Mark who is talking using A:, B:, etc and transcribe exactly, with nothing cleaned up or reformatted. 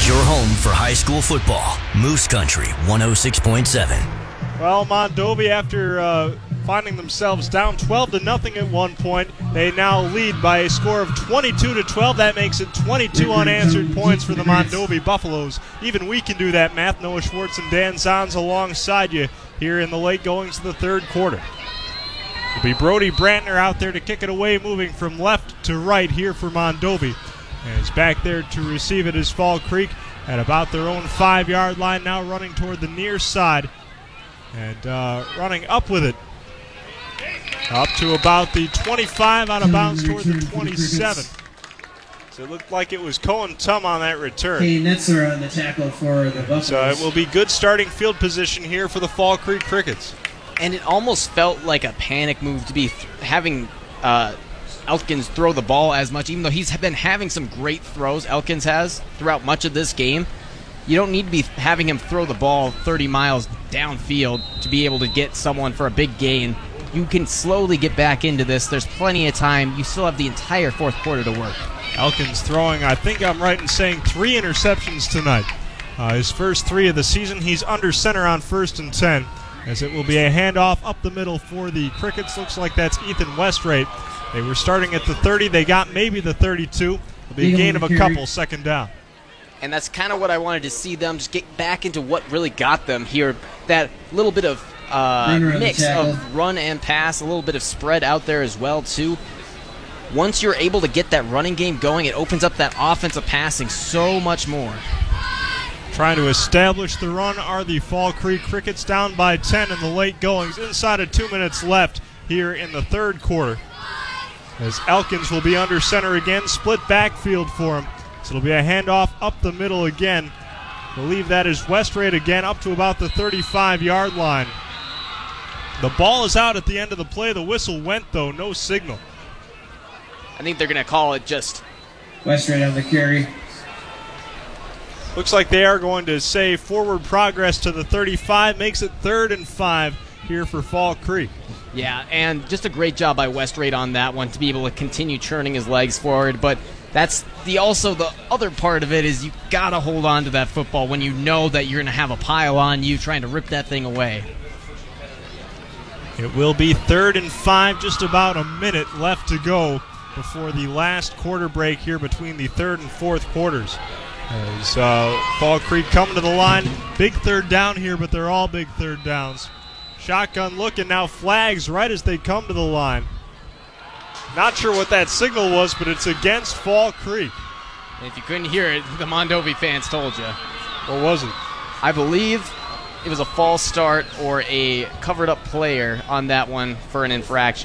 A: your home for high school football. Moose Country one oh six point seven.
B: Well, Mondovi, after uh, finding themselves down twelve to nothing at one point, they now lead by a score of twenty-two to twelve. That makes it twenty-two unanswered points for the Mondovi Buffaloes. Even we can do that math. Noah Schwartz and Dan Zons alongside you here in the late goings of the third quarter. It'll be Brody Brantner out there to kick it away, moving from left to right here for Mondovi. And he's back there to receive it is Fall Creek at about their own five-yard line, now running toward the near side. And uh, running up with it. Up to about the twenty-five, out of bounds toward the twenty-seven. So it looked like it was Cohen Tum on that return.
C: Hey, Netzer on the tackle for the Buffaloes.
B: So it will be good starting field position here for the Fall Creek Crickets.
D: And it almost felt like a panic move to be th- having uh, Elkins throw the ball as much, even though he's been having some great throws, Elkins has, throughout much of this game. You don't need to be having him throw the ball thirty miles downfield to be able to get someone for a big gain. You can slowly get back into this. There's plenty of time. You still have the entire fourth quarter to work.
B: Elkins throwing, I think I'm right in saying, three interceptions tonight. Uh, his first three of the season. He's under center on first and ten, as it will be a handoff up the middle for the Crickets. Looks like that's Ethan Westrate. They were starting at the thirty. They got maybe the thirty-two. It'll be a gain of a couple, second down.
D: And that's kind of what I wanted to see them just get back into what really got them here. That little bit of uh, mix of run and pass, a little bit of spread out there as well, too. Once you're able to get that running game going, it opens up that offensive passing so much more.
B: Trying to establish the run are the Fall Creek Crickets, down by ten in the late goings. Inside of two minutes left here in the third quarter. As Elkins will be under center again, split backfield for him. So it'll be a handoff up the middle again. I believe that is Westrate again, up to about the thirty-five-yard line. The ball is out at the end of the play. The whistle went, though. No signal.
D: I think they're going to call it just
C: Westrate on the carry.
B: Looks like they are going to say forward progress to the thirty-five. Makes it third and five here for Fall Creek.
D: Yeah, and just a great job by Westrate on that one to be able to continue churning his legs forward. But that's the also the other part of it is you got to hold on to that football when you know that you're going to have a pile on you trying to rip that thing away.
B: It will be third and five, just about a minute left to go before the last quarter break here between the third and fourth quarters. As uh, Fall Creek coming to the line. Big third down here, but they're all big third downs. Shotgun look, and now flags right as they come to the line. Not sure what that signal was, but it's against Fall Creek.
D: And if you couldn't hear it, the Mondovi fans told you.
B: What was it?
D: I believe it was a false start or a covered-up player on that one for an infraction.